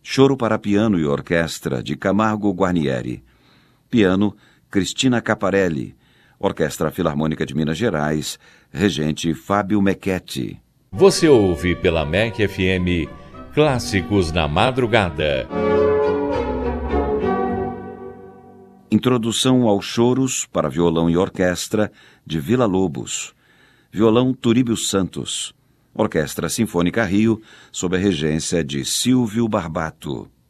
Choro para piano e orquestra, de Camargo Guarnieri. Piano, Cristina Caparelli. Orquestra Filarmônica de Minas Gerais, regente Fábio Mecchetti. Você ouve pela MEC FM Clássicos na Madrugada. Introdução aos Choros para violão e orquestra, de Vila Lobos. Violão Turíbio Santos. Orquestra Sinfônica Rio, sob a regência de Silvio Barbato.